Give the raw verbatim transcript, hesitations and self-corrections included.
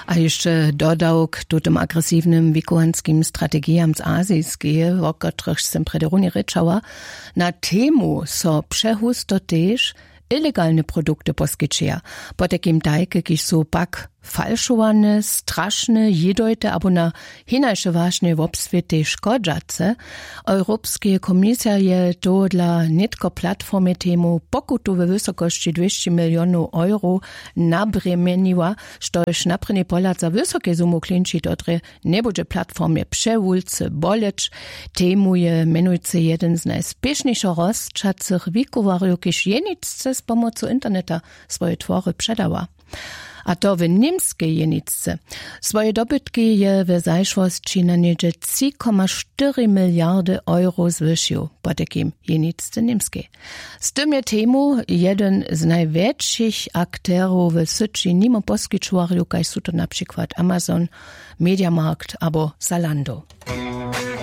A jeszcze dodał k tym agresywnym wikuanskim strategiam z azijskie, o których sem prederunie ryczała, na temu so przehusto też ilegalne produkty poskyčeja. Po takim dajke, kiž su pak falšowane, strašne, jedojte, abo na hinajše važne v obsvete škodžace, Europskie komisja je to dla netko platformy temu pokutu we wysokości dwieście milionów euro nabremeniła, štož naprene polat za wysokie sumu klinči, dotre ne bude platformie przewulce boleć. Temu je menujce jeden z najspiešniejšo rozčacych wikowarju, kiž jenicce z pomocą interneta swoje twory przedała. A to w niemskiej jenicce. Swoje dobytki je w zajszłości na niedzie trzy przecinek cztery miliardy euro zwyšił po takim jenicce niemskiej. Z tym je temu jeden z największych akterów w syci nimo poskyčowarju, kaj su to na przykład Amazon, Mediamarkt albo Zalando.